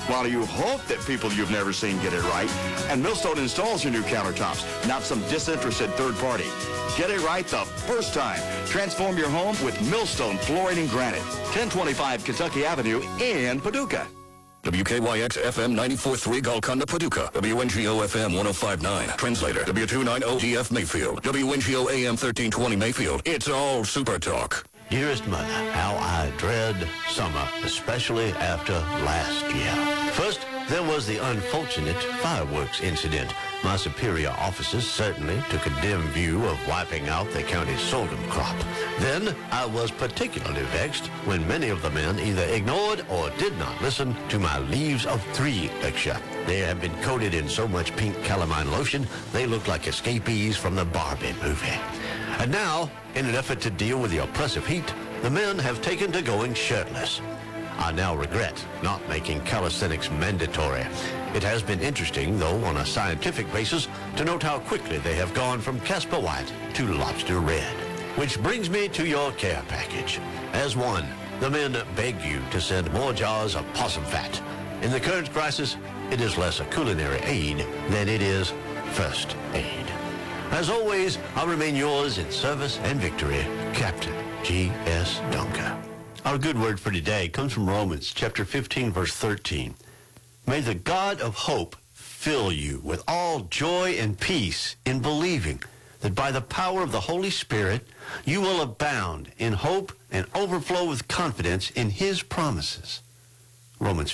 while you hope that people you've never seen get it right. And Millstone installs your new countertops, not some disinterested third party. Get it right the first time. Transform your home with Millstone Flooring and Granite. 1025 Kentucky Avenue in Paducah. WKYX FM 94.3 Golconda, Paducah. WNGO FM 105.9. Translator, W290DF Mayfield. WNGO AM 1320 Mayfield. It's all Super Talk. Dearest Mother, how I dread summer, especially after last year. First, there was the unfortunate fireworks incident. My superior officers certainly took a dim view of wiping out the county's sorghum crop. Then, I was particularly vexed when many of the men either ignored or did not listen to my Leaves of 3 lecture. They have been coated in so much pink calamine lotion, they look like escapees from the Barbie movie. And now, in an effort to deal with the oppressive heat, the men have taken to going shirtless. I now regret not making calisthenics mandatory. It has been interesting, though, on a scientific basis, to note how quickly they have gone from Casper White to Lobster Red. Which brings me to your care package. As one, the men beg you to send more jars of possum fat. In the current crisis, it is less a culinary aid than it is first aid. As always, I'll remain yours in service and victory, Captain G.S. Dunker. Our good word for today comes from Romans chapter 15, verse 13. May the God of hope fill you with all joy and peace in believing that by the power of the Holy Spirit you will abound in hope and overflow with confidence in his promises. Romans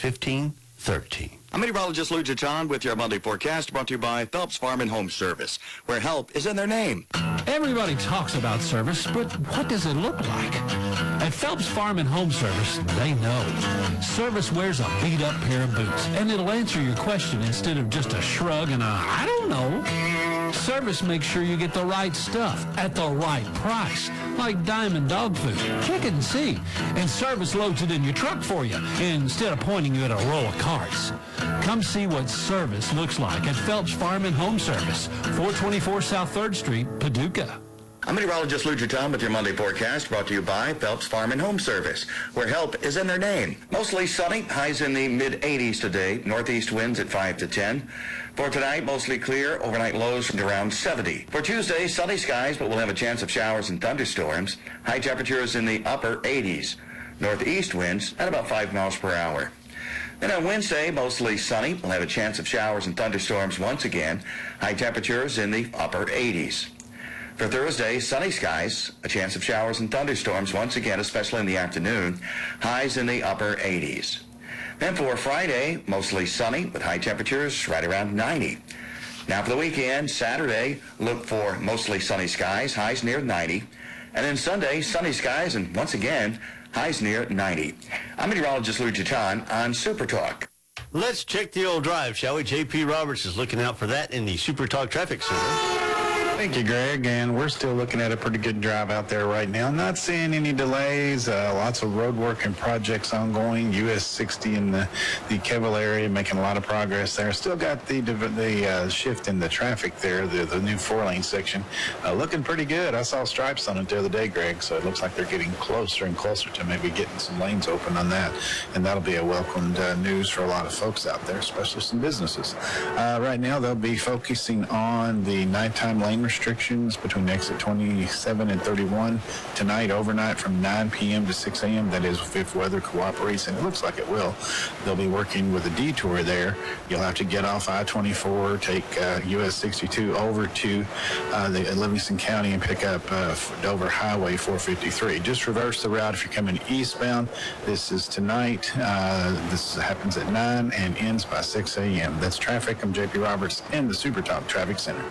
15:13. I'm meteorologist Lou Jaton with your Monday forecast, brought to you by Phelps Farm and Home Service, where help is in their name. Everybody talks about service, but what does it look like? At Phelps Farm and Home Service, they know. Service wears a beat-up pair of boots, and it'll answer your question instead of just a shrug and a, I don't know. Service makes sure you get the right stuff at the right price, like Diamond Dog Food. Check it and see. And Service loads it in your truck for you instead of pointing you at a row of carts. Come see what service looks like at Phelps Farm and Home Service, 424 South 3rd Street, Paducah. I'm meteorologist Lou Jaton with your Monday forecast, brought to you by Phelps Farm and Home Service, where help is in their name. Mostly sunny, highs in the mid-80s today, northeast winds at 5 to 10. For tonight, mostly clear, overnight lows around 70. For Tuesday, sunny skies, but we'll have a chance of showers and thunderstorms. High temperatures in the upper 80s. Northeast winds at about 5 miles per hour. Then on Wednesday, mostly sunny. We'll have a chance of showers and thunderstorms once again. High temperatures in the upper 80s. For Thursday, sunny skies, a chance of showers and thunderstorms once again, especially in the afternoon. Highs in the upper 80s. Then for Friday, mostly sunny with high temperatures right around 90. Now for the weekend, Saturday, look for mostly sunny skies, highs near 90. And then Sunday, sunny skies and once again, highs near 90. I'm meteorologist Lou Jaton on Super Talk. Let's check the old drive, shall we? J.P. Roberts is looking out for that in the Super Talk Traffic Center. Thank you, Greg, and we're still looking at a pretty good drive out there right now. Not seeing any delays. Lots of road work and projects ongoing. US 60 in the Kevel area, making a lot of progress there. Still got the shift in the traffic there, the new 4-lane section, looking pretty good. I saw stripes on it the other day, Greg, so it looks like they're getting closer and closer to maybe getting some lanes open on that, and that'll be a welcomed news for a lot of folks out there, especially some businesses. Right now, they'll be focusing on the nighttime lane restrictions between exit 27 and 31 tonight overnight from 9 p.m. to 6 a.m. That is if weather cooperates, and it looks like it will. They'll be working with a detour there. You'll have to get off I-24, take US 62 over to the Livingston County and pick up Dover Highway 453. Just reverse the route if you're coming eastbound. This is tonight. This happens at 9 and ends by 6 a.m. That's traffic. I'm J.P. Roberts in the Super Talk Traffic Center.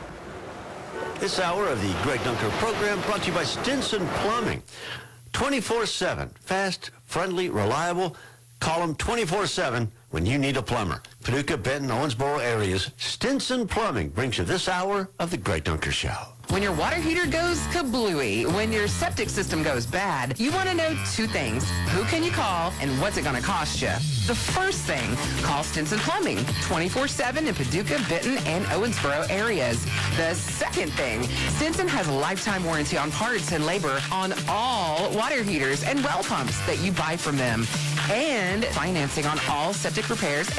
This hour of the Greg Dunker program brought to you by Stinson Plumbing. 24/7, fast, friendly, reliable. Call them 24/7 when you need a plumber. Paducah, Benton, Owensboro areas, Stinson Plumbing brings you this hour of the Greg Dunker Show. When your water heater goes kablooey, when your septic system goes bad, you want to know two things. Who can you call and what's it going to cost you? The first thing, call Stinson Plumbing, 24/7 in Paducah, Benton, and Owensboro areas. The second thing, Stinson has a lifetime warranty on parts and labor on all water heaters and well pumps that you buy from them, and financing on all septic repairs